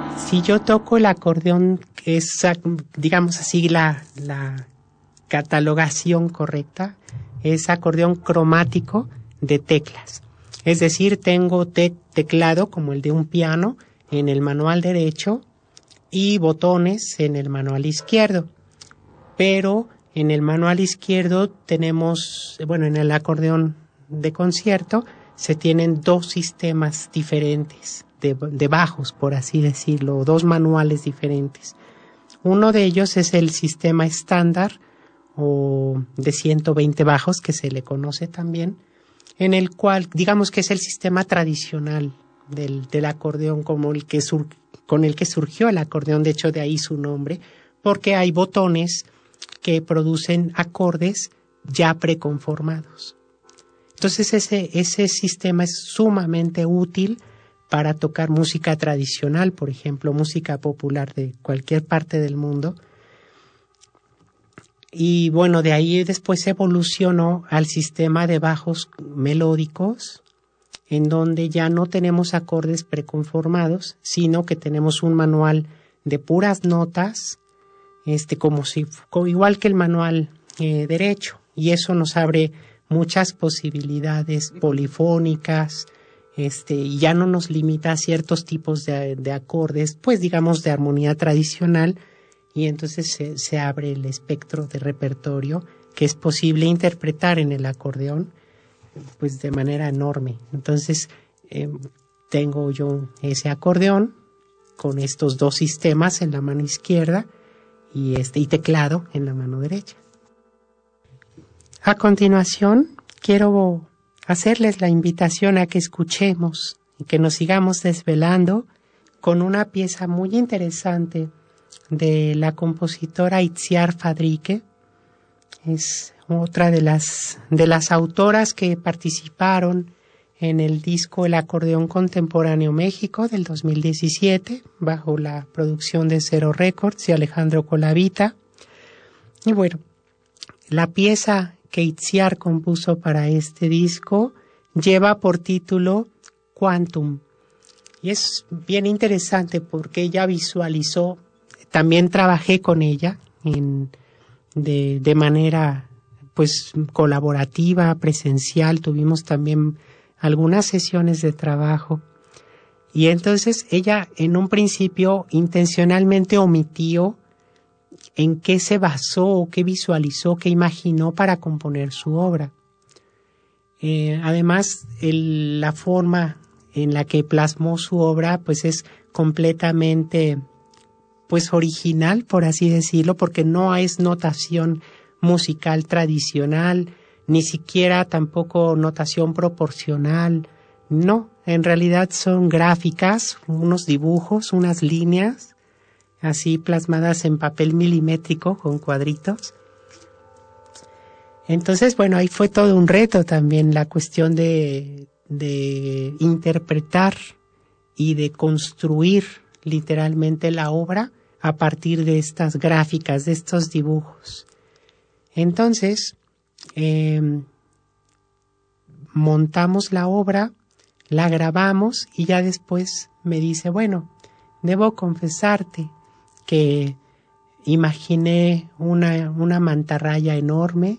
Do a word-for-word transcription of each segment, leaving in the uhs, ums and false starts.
Si yo toco el acordeón, es, digamos así, la, la catalogación correcta, es acordeón cromático de teclas. Es decir, tengo te- teclado como el de un piano en el manual derecho y botones en el manual izquierdo. Pero en el manual izquierdo tenemos, bueno, en el acordeón de concierto se tienen dos sistemas diferentes de, de bajos, por así decirlo, dos manuales diferentes. Uno de ellos es el sistema estándar o de ciento veinte bajos, que se le conoce también, en el cual, digamos que es el sistema tradicional del, del acordeón, como el que sur, con el que surgió el acordeón, de hecho de ahí su nombre, porque hay botones que producen acordes ya preconformados. Entonces ese, ese sistema es sumamente útil para tocar música tradicional, por ejemplo, música popular de cualquier parte del mundo. Y bueno, de ahí después evolucionó al sistema de bajos melódicos, en donde ya no tenemos acordes preconformados, sino que tenemos un manual de puras notas, este, como si, como igual que el manual eh, derecho, y eso nos abre muchas posibilidades polifónicas, este, y ya no nos limita a ciertos tipos de, de acordes, pues digamos de armonía tradicional, y entonces se, se abre el espectro de repertorio que es posible interpretar en el acordeón, pues de manera enorme. Entonces eh, tengo yo ese acordeón con estos dos sistemas en la mano izquierda y este y teclado en la mano derecha. A continuación, quiero hacerles la invitación a que escuchemos y que nos sigamos desvelando con una pieza muy interesante de la compositora Itziar Fadrique. Es otra de las, de las autoras que participaron en el disco El Acordeón Contemporáneo México del dos mil diecisiete, bajo la producción de Cero Records y Alejandro Colavita. Y bueno, la pieza que Itziar compuso para este disco lleva por título Quantum. Y es bien interesante porque ella visualizó, también trabajé con ella en, de, de manera pues colaborativa, presencial, tuvimos también algunas sesiones de trabajo. Y entonces ella en un principio intencionalmente omitió en qué se basó, qué visualizó, qué imaginó para componer su obra. Eh, además, el, la forma en la que plasmó su obra pues es completamente pues original, por así decirlo, porque no es notación musical tradicional, ni siquiera tampoco notación proporcional. No, en realidad son gráficas, unos dibujos, unas líneas así plasmadas en papel milimétrico con cuadritos. Entonces, bueno, ahí fue todo un reto también la cuestión de, de interpretar y de construir literalmente la obra a partir de estas gráficas, de estos dibujos. Entonces, eh, montamos la obra, la grabamos y ya después me dice, bueno, debo confesarte que imaginé una, una mantarraya enorme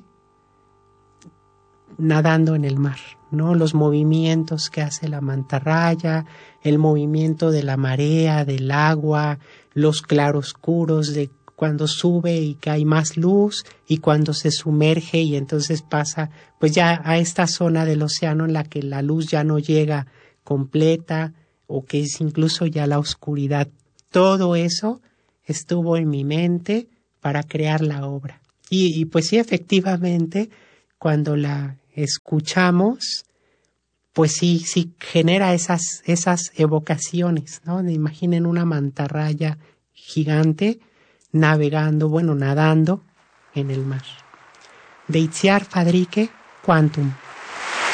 nadando en el mar, ¿no? Los movimientos que hace la mantarraya, el movimiento de la marea, del agua, los claroscuros de cuando sube y que hay más luz y cuando se sumerge y entonces pasa pues ya a esta zona del océano en la que la luz ya no llega completa o que es incluso ya la oscuridad. Todo eso estuvo en mi mente para crear la obra. Y, y pues sí, efectivamente, cuando la escuchamos, pues sí, sí genera esas, esas evocaciones, ¿no? Imaginen una mantarraya gigante navegando, bueno, nadando en el mar. De Itziar Fadrique, Quantum.